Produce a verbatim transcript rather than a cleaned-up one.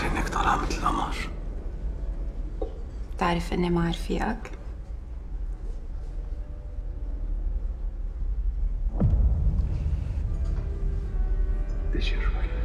عارفة إنك طالعة مثل القمر. بتعرف إني ما عارفيك؟ تجربة.